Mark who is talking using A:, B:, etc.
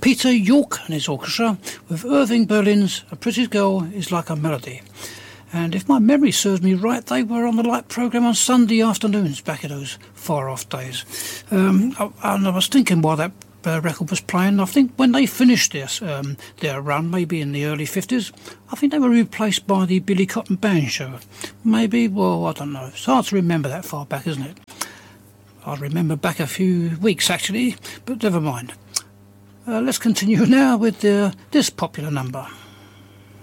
A: Peter York and his orchestra with Irving Berlin's A Pretty Girl Is Like a Melody. And if my memory serves me right, they were on the Light programme on Sunday afternoons back in those far-off days. And I was thinking while that record was playing, I think when they finished their run, maybe in the early 50s, I think they were replaced by the Billy Cotton Band Show. Maybe, well, I don't know. It's hard to remember that far back, isn't it? I remember back a few weeks, actually, but never mind. Let's continue now with this popular number.